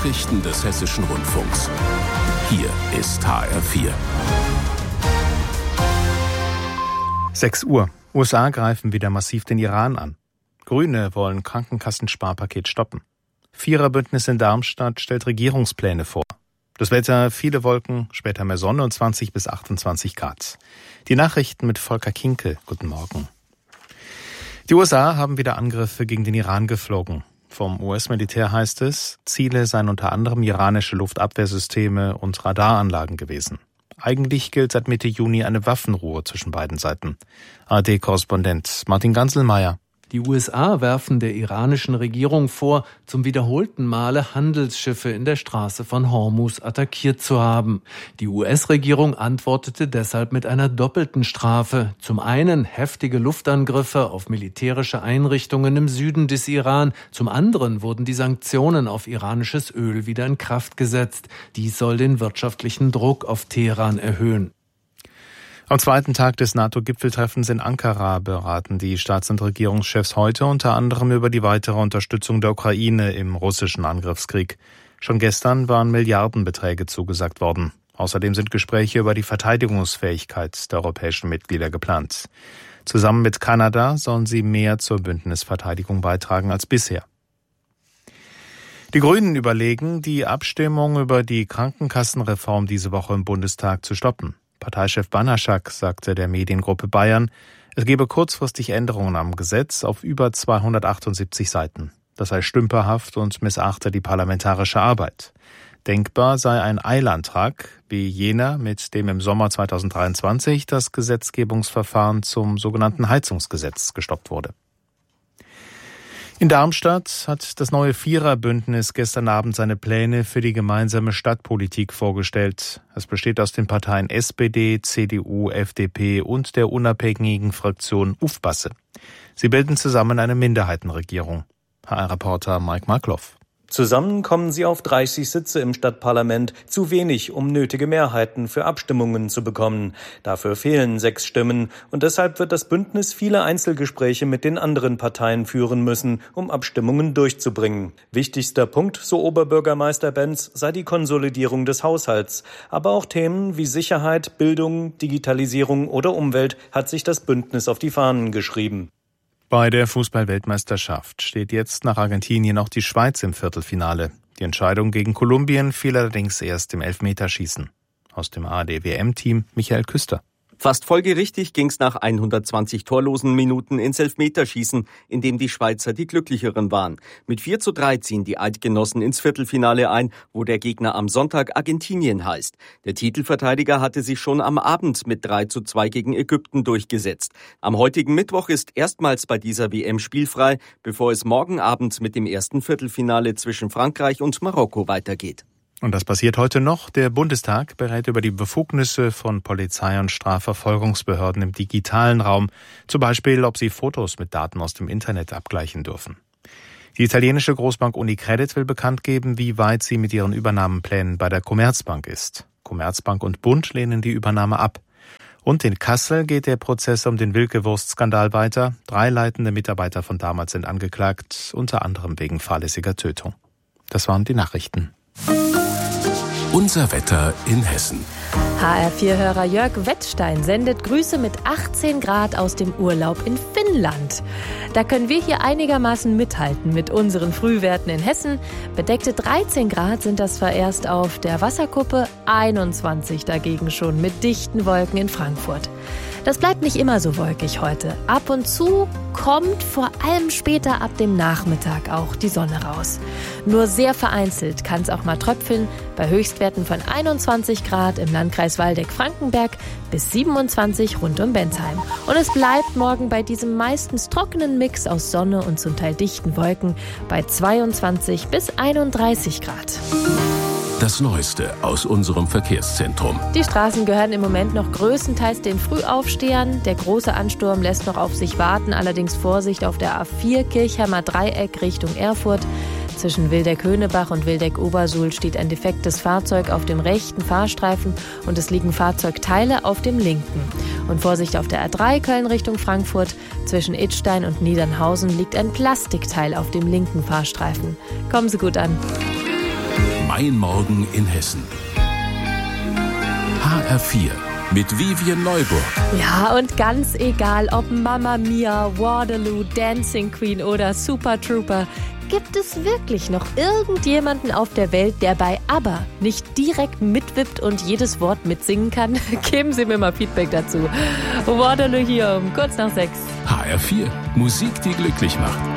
Nachrichten des Hessischen Rundfunks. Hier ist HR4. 6 Uhr. USA greifen wieder massiv den Iran an. Grüne wollen Krankenkassensparpaket stoppen. Viererbündnis in Darmstadt stellt Regierungspläne vor. Das Wetter, viele Wolken, später mehr Sonne und 20 bis 28 Grad. Die Nachrichten mit Volker Kinkel. Guten Morgen. Die USA haben wieder Angriffe gegen den Iran geflogen. Vom US-Militär heißt es, Ziele seien unter anderem iranische Luftabwehrsysteme und Radaranlagen gewesen. Eigentlich gilt seit Mitte Juni eine Waffenruhe zwischen beiden Seiten. ARD-Korrespondent Martin Ganselmeier. Die USA werfen der iranischen Regierung vor, zum wiederholten Male Handelsschiffe in der Straße von Hormuz attackiert zu haben. Die US-Regierung antwortete deshalb mit einer doppelten Strafe. Zum einen heftige Luftangriffe auf militärische Einrichtungen im Süden des Iran. Zum anderen wurden die Sanktionen auf iranisches Öl wieder in Kraft gesetzt. Dies soll den wirtschaftlichen Druck auf Teheran erhöhen. Am zweiten Tag des NATO-Gipfeltreffens in Ankara beraten die Staats- und Regierungschefs heute unter anderem über die weitere Unterstützung der Ukraine im russischen Angriffskrieg. Schon gestern waren Milliardenbeträge zugesagt worden. Außerdem sind Gespräche über die Verteidigungsfähigkeit der europäischen Mitglieder geplant. Zusammen mit Kanada sollen sie mehr zur Bündnisverteidigung beitragen als bisher. Die Grünen überlegen, die Abstimmung über die Krankenkassenreform diese Woche im Bundestag zu stoppen. Parteichef Banaschak sagte der Mediengruppe Bayern, es gebe kurzfristig Änderungen am Gesetz auf über 278 Seiten. Das sei stümperhaft und missachte die parlamentarische Arbeit. Denkbar sei ein Eilantrag, wie jener, mit dem im Sommer 2023 das Gesetzgebungsverfahren zum sogenannten Heizungsgesetz gestoppt wurde. In Darmstadt hat das neue Viererbündnis gestern Abend seine Pläne für die gemeinsame Stadtpolitik vorgestellt. Es besteht aus den Parteien SPD, CDU, FDP und der unabhängigen Fraktion UFBASSE. Sie bilden zusammen eine Minderheitenregierung. HR-Reporter Mike Markloff. Zusammen kommen sie auf 30 Sitze im Stadtparlament, zu wenig, um nötige Mehrheiten für Abstimmungen zu bekommen. Dafür fehlen 6 Stimmen und deshalb wird das Bündnis viele Einzelgespräche mit den anderen Parteien führen müssen, um Abstimmungen durchzubringen. Wichtigster Punkt, so Oberbürgermeister Benz, sei die Konsolidierung des Haushalts. Aber auch Themen wie Sicherheit, Bildung, Digitalisierung oder Umwelt hat sich das Bündnis auf die Fahnen geschrieben. Bei der Fußball-Weltmeisterschaft steht jetzt nach Argentinien auch die Schweiz im Viertelfinale. Die Entscheidung gegen Kolumbien fiel allerdings erst im Elfmeterschießen. Aus dem ARD-WM-Team Michael Küster. Fast folgerichtig ging's nach 120 torlosen Minuten ins Elfmeterschießen, in dem die Schweizer die Glücklicheren waren. Mit 4:3 ziehen die Eidgenossen ins Viertelfinale ein, wo der Gegner am Sonntag Argentinien heißt. Der Titelverteidiger hatte sich schon am Abend mit 3:2 gegen Ägypten durchgesetzt. Am heutigen Mittwoch ist erstmals bei dieser WM spielfrei, bevor es morgen Abend mit dem ersten Viertelfinale zwischen Frankreich und Marokko weitergeht. Und das passiert heute noch. Der Bundestag berät über die Befugnisse von Polizei- und Strafverfolgungsbehörden im digitalen Raum. Zum Beispiel, ob sie Fotos mit Daten aus dem Internet abgleichen dürfen. Die italienische Großbank Unicredit will bekannt geben, wie weit sie mit ihren Übernahmenplänen bei der Commerzbank ist. Commerzbank und Bund lehnen die Übernahme ab. Und in Kassel geht der Prozess um den Wilke-Wurst-Skandal weiter. 3 leitende Mitarbeiter von damals sind angeklagt, unter anderem wegen fahrlässiger Tötung. Das waren die Nachrichten. Unser Wetter in Hessen. HR4-Hörer Jörg Wettstein sendet Grüße mit 18 Grad aus dem Urlaub in Finnland. Da können wir hier einigermaßen mithalten mit unseren Frühwerten in Hessen. Bedeckte 13 Grad sind das vorerst auf der Wasserkuppe, 21 dagegen schon mit dichten Wolken in Frankfurt. Das bleibt nicht immer so wolkig heute. Ab und zu kommt vor allem später ab dem Nachmittag auch die Sonne raus. Nur sehr vereinzelt kann es auch mal tröpfeln, bei Höchstwerten von 21 Grad im Landkreis Waldeck-Frankenberg bis 27 rund um Bensheim. Und es bleibt morgen bei diesem meistens trockenen Mix aus Sonne und zum Teil dichten Wolken bei 22 bis 31 Grad. Das Neueste aus unserem Verkehrszentrum. Die Straßen gehören im Moment noch größtenteils den Frühaufstehern. Der große Ansturm lässt noch auf sich warten. Allerdings Vorsicht auf der A4 Kirchheimer Dreieck Richtung Erfurt. Zwischen Wildeck-Höhnebach und Wildeck-Obersuhl steht ein defektes Fahrzeug auf dem rechten Fahrstreifen und es liegen Fahrzeugteile auf dem linken. Und Vorsicht auf der A3 Köln Richtung Frankfurt. Zwischen Idstein und Niedernhausen liegt ein Plastikteil auf dem linken Fahrstreifen. Kommen Sie gut an. Mein Morgen in Hessen. HR4 mit Vivien Neuburg. Ja, und ganz egal, ob Mamma Mia, Waterloo, Dancing Queen oder Super Trooper, gibt es wirklich noch irgendjemanden auf der Welt, der bei ABBA nicht direkt mitwippt und jedes Wort mitsingen kann? Geben Sie mir mal Feedback dazu. Waterloo hier um kurz nach 6. HR4, Musik, die glücklich macht.